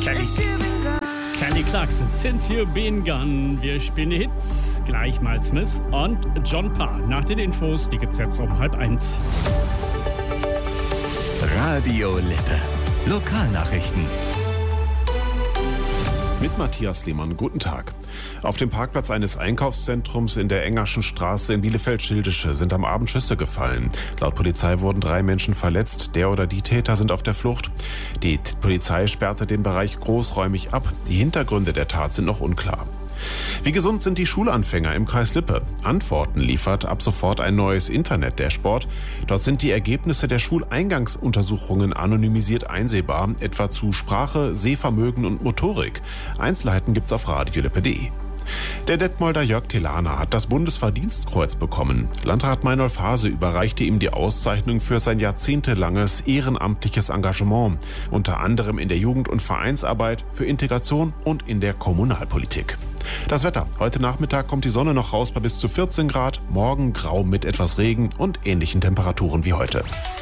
Kelly Clarkson, Since You've Been Gone. Wir spielen Hits, gleich mal Smith und John Parr. Nach den Infos, die gibt's jetzt um 12:30. Radio Lippe. Lokalnachrichten. Mit Matthias Lehmann, guten Tag. Auf dem Parkplatz eines Einkaufszentrums in der Engerschen Straße in Bielefeld-Schildische sind am Abend Schüsse gefallen. Laut Polizei wurden 3 Menschen verletzt. Der oder die Täter sind auf der Flucht. Die Polizei sperrte den Bereich großräumig ab. Die Hintergründe der Tat sind noch unklar. Wie gesund sind die Schulanfänger im Kreis Lippe? Antworten liefert ab sofort ein neues Internet-Dashboard. Dort sind die Ergebnisse der Schuleingangsuntersuchungen anonymisiert einsehbar, etwa zu Sprache, Sehvermögen und Motorik. Einzelheiten gibt's auf radiolippe.de. Der Detmolder Jörg Telaner hat das Bundesverdienstkreuz bekommen. Landrat Meinolf Hase überreichte ihm die Auszeichnung für sein jahrzehntelanges ehrenamtliches Engagement, unter anderem in der Jugend- und Vereinsarbeit, für Integration und in der Kommunalpolitik. Das Wetter. Heute Nachmittag kommt die Sonne noch raus bei bis zu 14 Grad, morgen grau mit etwas Regen und ähnlichen Temperaturen wie heute.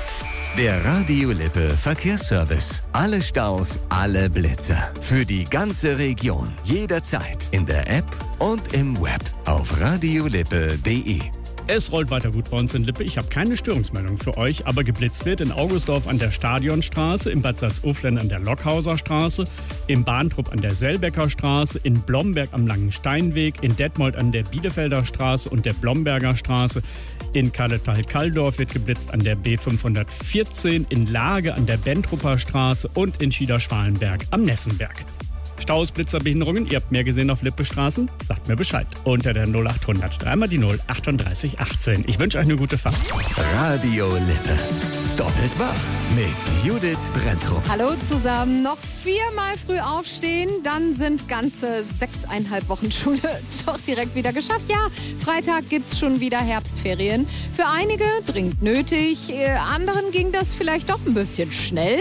Der Radio Lippe Verkehrsservice. Alle Staus, alle Blitzer. Für die ganze Region. Jederzeit. In der App und im Web. Auf radiolippe.de. Es rollt weiter gut bei uns in Lippe. Ich habe keine Störungsmeldung für euch, aber geblitzt wird in Augustdorf an der Stadionstraße, in Bad Salzuflen an der Lockhauser Straße, im Bahntrupp an der Selbecker Straße, in Blomberg am Langen Steinweg, in Detmold an der Bielefelder Straße und der Blomberger Straße, in Kalletal-Kalldorf wird geblitzt an der B514, in Lage an der Bentrupper Straße und in Schieder-Schwalenberg am Nessenberg. Staus, Blitzer, Behinderungen, ihr habt mehr gesehen auf Lippe-Straßen? Sagt mir Bescheid. Unter der 0800 3 die 0 38 18. Ich wünsche euch eine gute Fahrt. Radio Lippe. Doppelt wach mit Judith Brenntrup. Hallo zusammen. Noch 4-mal früh aufstehen, dann sind ganze 6,5 Wochen Schule doch direkt wieder geschafft. Ja, Freitag gibt's schon wieder Herbstferien. Für einige dringend nötig, anderen ging das vielleicht doch ein bisschen schnell.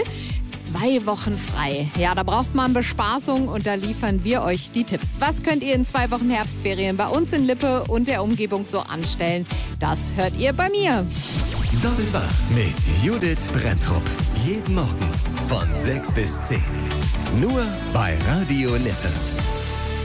2 Wochen frei. Ja, da braucht man Bespaßung und da liefern wir euch die Tipps. Was könnt ihr in 2 Wochen Herbstferien bei uns in Lippe und der Umgebung so anstellen? Das hört ihr bei mir. Doppelt wach mit Judith Brenntrup. Jeden Morgen von 6 bis 10. Nur bei Radio Lippe.